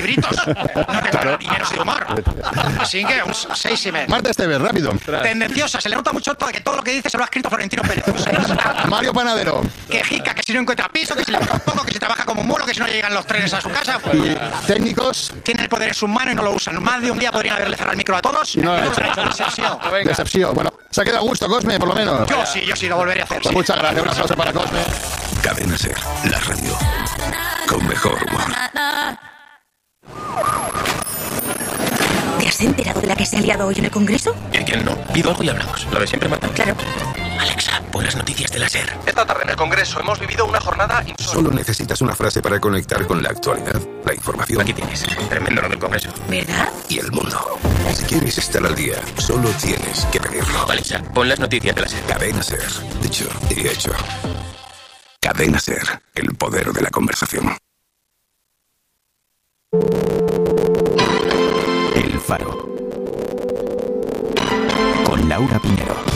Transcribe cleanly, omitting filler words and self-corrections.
libritos. No te claro. Dineros de humor. Así que un 6,5. Marta Esteves, rápido. Tendenciosa, se le nota mucho todo, que todo lo que dice se lo ha escrito Florentino Pérez. Mario Panadero. Quejica, que si no encuentra piso, que si le un poco, que si trabaja como un mulo, que si no llegan los trenes a su casa. Y técnicos. Tienen el poder en sus manos y no lo usan. Más de un día podrían haberle cerrado el micro a todos. Y no lo han hecho. Decepción. Bueno, se ha quedado a gusto, Cosme, por lo menos. Yo sí, lo volveré a hacer. Pues muchas gracias. Un aplauso para Cosme. Cadena Ser, la radio con mejor humor. ¿Te has enterado de la que se ha liado hoy en el Congreso? ¿Y quién no? Pido algo y hablamos. Lo de siempre, Marta. Claro. Alexa, pon las noticias de la SER. Esta tarde en el Congreso hemos vivido una jornada insólita. Solo necesitas una frase para conectar con la actualidad, la información. Aquí tienes. Tremendo lo del Congreso. ¿Verdad? Y el mundo. Si quieres estar al día, solo tienes que pedirlo. Alexa, pon las noticias de la SER. Cadena Ser. Dicho y hecho. Cadena Ser. El poder de la conversación. El Faro. Con Laura Piñero.